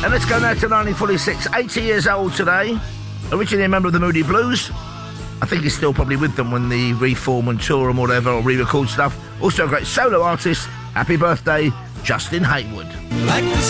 And let's go now to 1946. 80 years old today. Originally a member of the Moody Blues. I think he's still probably with them when they reform and tour and whatever, or re-record stuff. Also a great solo artist. Happy birthday, Justin Hayward.